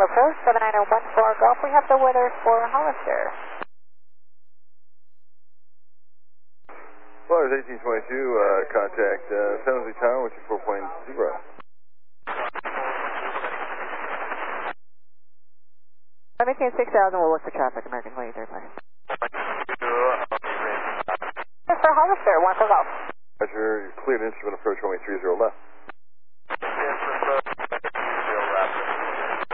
approach, 79014 Golf. We have the weather for Hollister. Flowers 1822, contact San Jose Tower, which is 4.0. I'm making 6,000, we'll look for traffic, American 23, please. For Hollister, 1 for Golf. Roger, cleared instrument approach runway 30 left.